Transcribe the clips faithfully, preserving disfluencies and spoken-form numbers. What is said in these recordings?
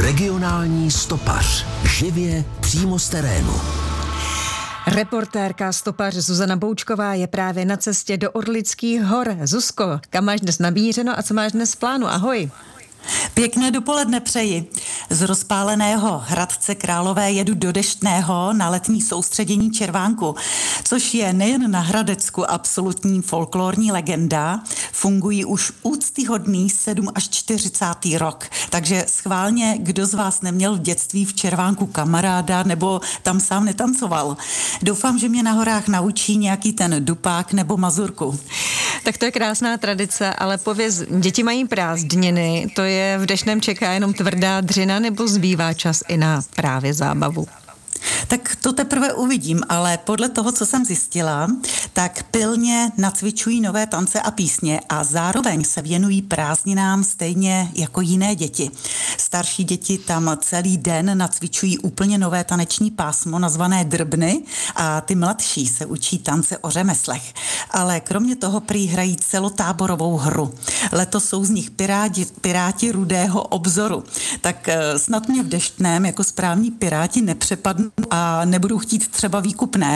Regionální stopař. Živě přímo z terénu. Reportérka stopař Zuzana Boučková je právě na cestě do Orlických hor. Zuzko, kam máš dnes namířeno a co máš dnes v plánu? Ahoj. Pěkné dopoledne přeji. Z rozpáleného Hradce Králové jedu do Deštného na letní soustředění Červánku, což je nejen na Hradecku absolutní folklorní legenda, fungují už úctyhodný sedm až čtyřicátý rok. Takže schválně, kdo z vás neměl v dětství v Červánku kamaráda nebo tam sám netancoval. Doufám, že mě na horách naučí nějaký ten dupák nebo mazurku. Tak to je krásná tradice, ale pověz, děti mají prázdniny, to je v Deštném čeká jenom tvrdá dřina nebo zbývá čas i na právě zábavu? Tak to teprve uvidím, ale podle toho, co jsem zjistila, tak pilně nacvičují nové tance a písně a zároveň se věnují prázdninám stejně jako jiné děti. Starší děti tam celý den nacvičují úplně nové taneční pásmo nazvané drbny a ty mladší se učí tance o řemeslech. Ale kromě toho prý hrají celotáborovou hru. Letos jsou z nich piráti, piráti rudého obzoru. Tak snad mě v Deštném jako správní piráti nepřepadnou a nebudu chtít třeba výkupné.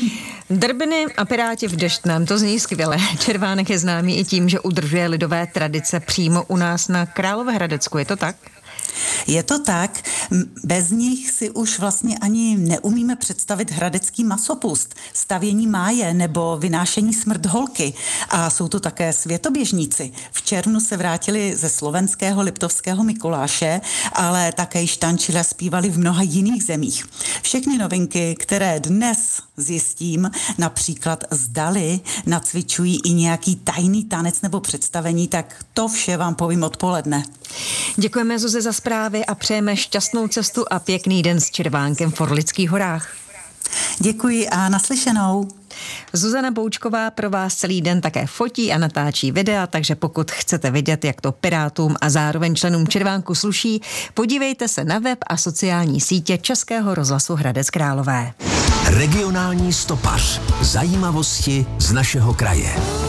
Drbny a piráti v Deštném, to zní skvěle. Červánek je známý i tím, že udržuje lidové tradice přímo u nás na Královéhradecku, je to tak? Je to tak, bez nich si už vlastně ani neumíme představit hradecký masopust, stavění máje nebo vynášení smrt holky. A jsou to také světoběžníci. V červnu se vrátili ze slovenského Liptovského Mikuláše, ale také již tančili a zpívali v mnoha jiných zemích. Všechny novinky, které dnes zjistím, například zdali nacvičují i nějaký tajný tanec nebo představení, tak to vše vám povím odpoledne. Děkujeme, Zuzi, za zprávy a přejeme šťastnou cestu a pěkný den s Červánkem v Orlických horách. Děkuji a naslyšenou. Zuzana Boučková pro vás celý den také fotí a natáčí videa, takže pokud chcete vidět, jak to pirátům a zároveň členům Červánku sluší, podívejte se na web a sociální sítě Českého rozhlasu Hradec Králové. Regionální stopař. Zajímavosti z našeho kraje.